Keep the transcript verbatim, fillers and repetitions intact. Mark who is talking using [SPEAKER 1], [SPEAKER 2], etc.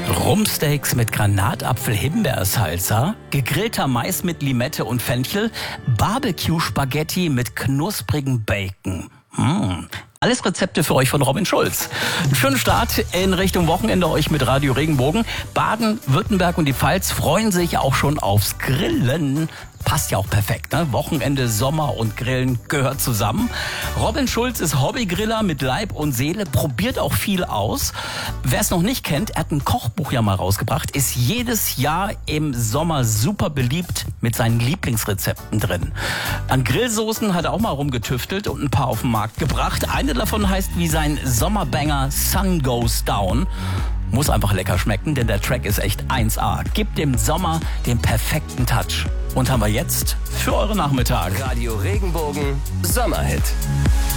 [SPEAKER 1] Rumpsteaks mit Granatapfel-Himbeer-Salsa, gegrillter Mais mit Limette und Fenchel, Barbecue-Spaghetti mit knusprigem Bacon. Mmh. Alles Rezepte für euch von Robin Schulz. Einen schönen Start in Richtung Wochenende euch mit Radio Regenbogen. Baden, Württemberg und die Pfalz freuen sich auch schon aufs Grillen. Passt ja auch perfekt, ne? Wochenende, Sommer und Grillen gehört zusammen. Robin Schulz ist Hobbygriller mit Leib und Seele, probiert auch viel aus. Wer es noch nicht kennt, er hat ein Kochbuch ja mal rausgebracht, ist jedes Jahr im Sommer super beliebt mit seinen Lieblingsrezepten drin. An Grillsoßen hat er auch mal rumgetüftelt und ein paar auf den Markt gebracht. Eine davon heißt wie sein Sommerbanger Sun Goes Down. Muss einfach lecker schmecken, denn der Track ist echt eins A. Gibt dem Sommer den perfekten Touch. Und haben wir jetzt für eure Nachmittag.
[SPEAKER 2] Radio Regenbogen Sommerhit.